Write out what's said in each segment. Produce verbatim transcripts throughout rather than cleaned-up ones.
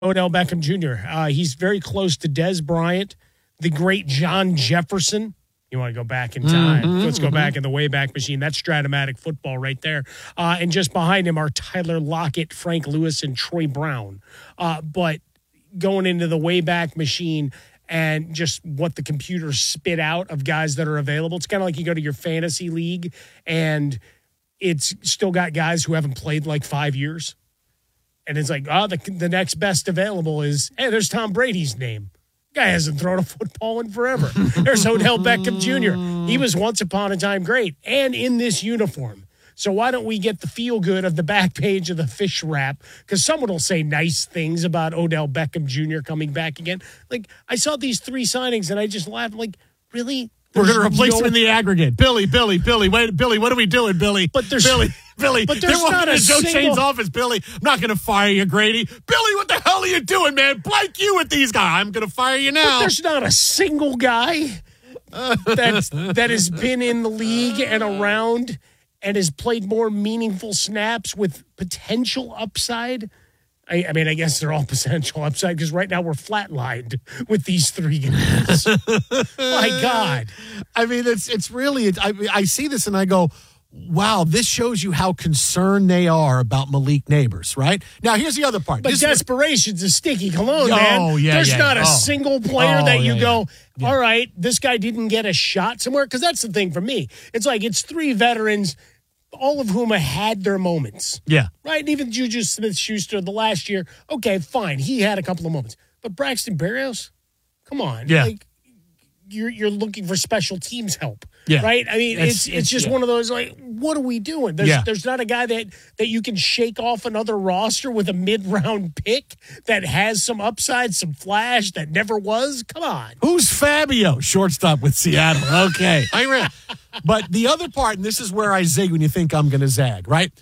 Odell Beckham Junior Uh, he's very close to Dez Bryant, the great John Jefferson. You want to go back in time. Mm-hmm, Let's go mm-hmm. back in the Wayback Machine. That's Stratomatic football right there. Uh, and just behind him are Tyler Lockett, Frank Lewis, and Troy Brown. Uh, but going into the Wayback Machine and just what the computers spit out of guys that are available, it's kind of like you go to your fantasy league and it's still got guys who haven't played like five years. And it's like, oh, the, the next best available is, hey, there's Tom Brady's name. Guy hasn't thrown a football in forever. There's Odell Beckham Junior He was once upon a time great and in this uniform. So why don't we get the feel good of the back page of the fish wrap? Because someone will say nice things about Odell Beckham Junior coming back again. Like, I saw these three signings and I just laughed. Like, really? We're going to replace no- him in the aggregate. Billy, Billy, Billy, wait, Billy, what are we doing, Billy? But there's Billy, Billy. But there's not a Joe single- Shane's office, Billy. I'm not going to fire you, Grady. Billy, what the hell are you doing, man? Blank you with these guys. I'm going to fire you now. But there's not a single guy that's, that has been in the league and around and has played more meaningful snaps with potential upside. I, I mean, I guess they're all potential upside because right now we're flatlined with these three guys. My God. I mean, it's it's really, it, I, I see this and I go, wow, this shows you how concerned they are about Malik Neighbors, right? Now, here's the other part. But this desperation's a sticky cologne, oh, man. Yeah, There's yeah, not yeah. a oh. single player oh, that you yeah, go, yeah. Yeah. all right, this guy didn't get a shot somewhere. Because that's the thing for me. It's like it's three veterans, all of whom have had their moments. Yeah. Right? And even Juju Smith-Schuster the last year, okay, fine. He had a couple of moments. But Braxton Berrios, come on. Yeah. Like, you're you're looking for special teams help. Yeah. Right? I mean, it's it's, it's just yeah. one of those, like, what are we doing? There's yeah. there's not a guy that, that you can shake off another roster with a mid-round pick that has some upside, some flash that never was? Come on. Who's Fabio? Shortstop with Seattle. Okay. I ran. But the other part, and this is where I zig when you think I'm going to zag, right?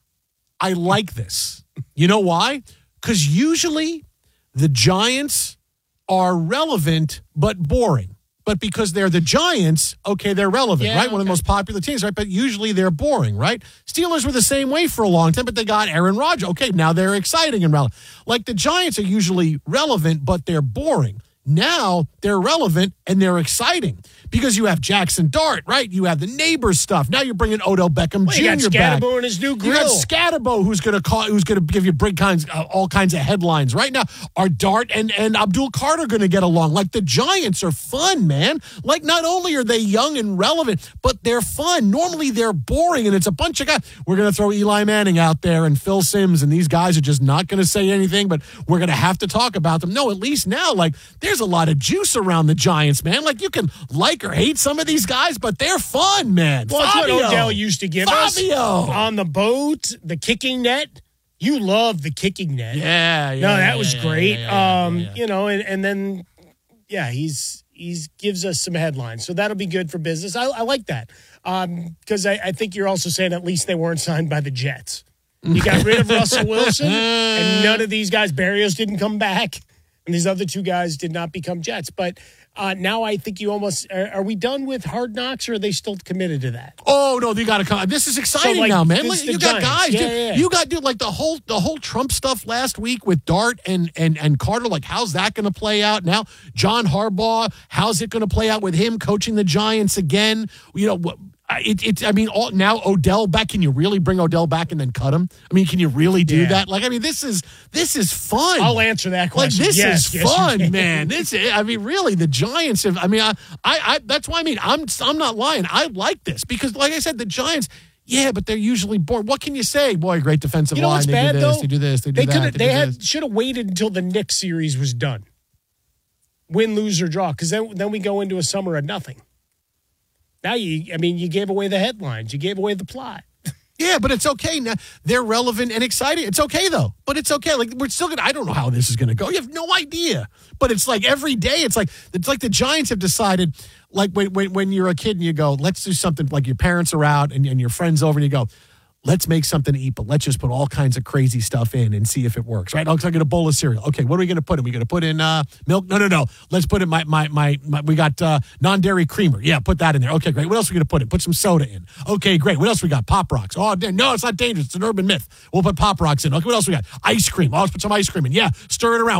I like this. You know why? Because usually the Giants are relevant but boring. But because they're the Giants, okay, they're relevant, yeah, right? okay. One of the most popular teams, right? But usually they're boring, right? Steelers were the same way for a long time, but they got Aaron Rodgers. Okay, now they're exciting and relevant. Like the Giants are usually relevant, but they're boring. Now they're relevant and they're exciting because you have Jackson Dart, right? You have the Neighbors stuff. Now you're bringing Odell Beckham well, Junior you got back. Scatterbo and his new grill. You got Scatterbo, who's going to call, who's going to give you big kinds, uh, all kinds of headlines. Right now, are Dart and and Abdul Carter going to get along? Like the Giants are fun, man. Like not only are they young and relevant, but they're fun. Normally they're boring, and it's a bunch of guys. We're going to throw Eli Manning out there and Phil Simms, and these guys are just not going to say anything, but we're going to have to talk about them. No, at least now, like there's a lot of juice around the Giants, man. Like you can like or hate some of these guys, but they're fun, man. Well, Fabio. that's what Odell used to give Fabio. us on the boat, the kicking net. You love the kicking net. Yeah, yeah. No, that yeah, was yeah, great. Yeah, yeah, um, yeah, yeah. You know, and, and then, yeah, he's he's gives us some headlines, so that'll be good for business. I, I like that because um, I, I think you're also saying at least they weren't signed by the Jets. You got rid of Russell Wilson, and none of these guys, Berrios didn't come back, and these other two guys did not become Jets. But uh, now I think you almost are, are we done with Hard Knocks, or are they still committed to that? Oh no, you got to come. This is exciting So, like, now, man. this Like, the you got Giants. guys. Yeah, dude. yeah, yeah. You got dude like the whole the whole Trump stuff last week with Dart and and and Carter. Like, how's that going to play out now? John Harbaugh, how's it going to play out with him coaching the Giants again? You know what? It, it, I mean, all, now Odell back. Can you really bring Odell back and then cut him? I mean, can you really do Yeah. that? Like, I mean, this is this is fun. I'll answer that Like, question. this Yes, is yes, you fun, can. man. This, is, I mean, really, the Giants have. I mean, I, I, I, that's why I mean, I'm, I'm not lying. I like this because, like I said, the Giants. Yeah, but they're usually bored. What can you say? Boy, great defensive You know line. what's they bad do this, though? They do this. They do They that. could They, they do had this. should have waited until the Knicks series was done. Win, lose, or draw, because then then we go into a summer of nothing. Now you, I mean, you gave away the headlines. You gave away the plot. Yeah, but it's okay. Now they're relevant and exciting. It's okay though. But it's okay. Like we're still gonna. I don't know how this is gonna go. You have no idea. But it's like every day. It's like it's like the Giants have decided. Like when when, when you're a kid and you go, let's do something. Like your parents are out and, and your friends over and you go, let's make something to eat, but let's just put all kinds of crazy stuff in and see if it works, right? Looks like a bowl of cereal. Okay, what are we going to put in? We going to put in uh, milk? No, no, no. Let's put in my, my, my, my we got uh, non-dairy creamer. Yeah, put that in there. Okay, great. What else are we going to put in? Put some soda in. Okay, great. What else we got? Pop Rocks. Oh, no, it's not dangerous. It's an urban myth. We'll put Pop Rocks in. Okay, what else we got? Ice cream. Oh, let's put some ice cream in. Yeah, stir it around.